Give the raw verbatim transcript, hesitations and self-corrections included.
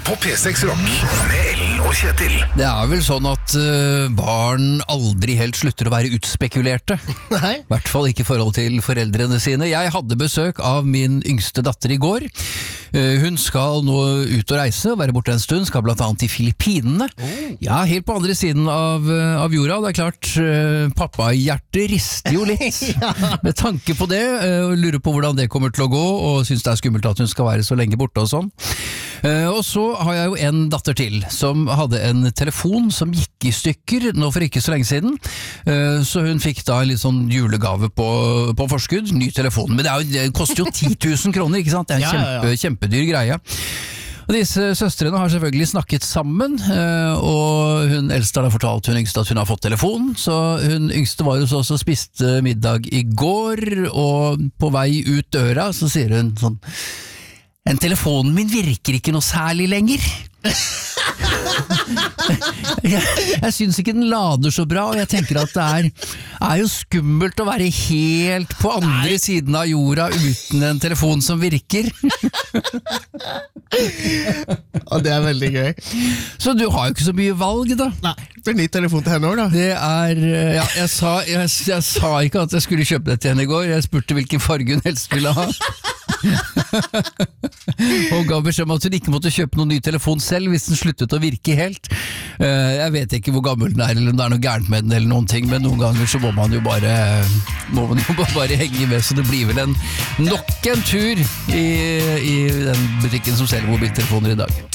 på P seks Rock med Ellen og Kjetil. Det er vel sånn at uh, barn aldri helt slutter å være utspekulerte. Nei. I hvert fall ikke i forhold til foreldrene sine. Jeg hadde besøk av min yngste datter i går. Uh, hun skal nå ut og reise, være borte en stund, skal blant annet til Filippinene. Oh. Ja, helt på andre siden av, uh, av jorda. Det er klart, uh, pappahjertet rister jo litt ja. Med tanke på det, uh, og lurer på hvordan det kommer til å gå, og synes det er skummelt at hun skal være så lenge borte og sånn. Uh, og så har jeg jo en datter til som hadde en telefon som gikk i stykker nå for ikke så lenge siden, uh, så hun fikk da en litt sånn julegave på, på forskudd, ny telefon, men det, er jo, det koster jo ti tusen kroner, ikke sant? Det er en ja, kjempe, ja, ja. kjempedyr greie. Og disse søstrene har selvfølgelig snakket sammen, og hun eldste har fortalt hun yngste at hun har fått telefon, så hun yngste var jo så også spiste middag i går, og på vei ut døra så sier hun sånn: en telefonen min virker ikke noe særlig lenger. jeg, jeg synes ikke den lader så bra, og jeg tenker at det er, er jo skummelt å være helt på andre Nei. Siden av jorda uten en telefon som virker. Og det er veldig gøy. Så du har jo ikke så mye valg da. Nei, det er ny telefon til henne også da. Det er, ja, jeg sa, jeg, jeg sa ikke at jeg skulle kjøpe det til henne i går, jeg spurte hvilken farge hun helst ville ha. Og ga beskjed om at hun ikke måtte kjøpe noen ny telefon selv hvis den sluttet å virke helt. Jeg vet ikke hvor gammel den er, eller om det er noe gærent med den eller noen ting, men noen ganger så må man jo bare må man jo bare henge med, så det blir vel en nok en tur i, i den butikken som selger mobiltelefoner i dag.